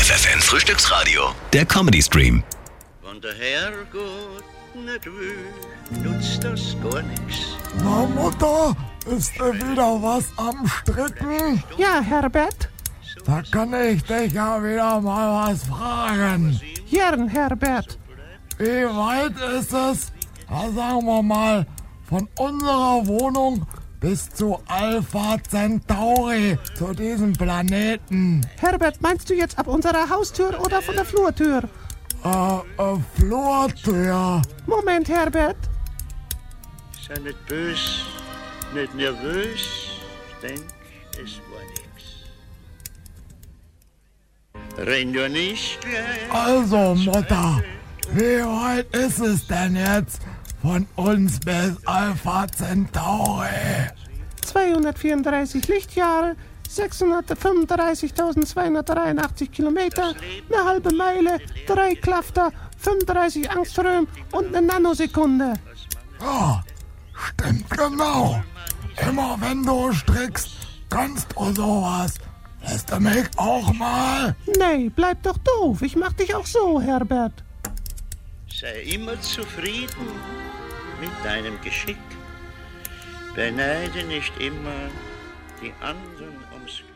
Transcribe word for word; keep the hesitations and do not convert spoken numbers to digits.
F F N Frühstücksradio, der Comedy-Stream. Wenn der Herrgott nicht will, nutzt das gar nix. Na Mutter, ist da wieder was am Stricken? Ja, Herbert? Da kann ich dich ja wieder mal was fragen. Gern, Herbert. Wie weit ist es, na, sagen wir mal, von unserer Wohnung bis zu Alpha Centauri, zu diesem Planeten? Herbert, meinst du jetzt ab unserer Haustür oder von der Flurtür? Äh, äh, Flurtür. Moment, Herbert. Sei nicht bös, nicht nervös, denk, es war nix. Renn ja nicht gleich. Also Mutter, wie weit ist es denn jetzt von uns bis Alpha Centauri? zweihundertvierunddreißig Lichtjahre, sechshundertfünfunddreißigtausendzweihundertdreiundachtzig Kilometer, eine halbe Meile, drei Klafter, fünfunddreißig Angström und eine Nanosekunde. Ja, stimmt genau. Immer wenn du strickst, kannst du sowas. Lässt du mich auch mal? Nee, bleib doch doof. Ich mach dich auch so, Herbert. Sei immer zufrieden mit deinem Geschick. Beneide nicht immer die anderen ums Glück.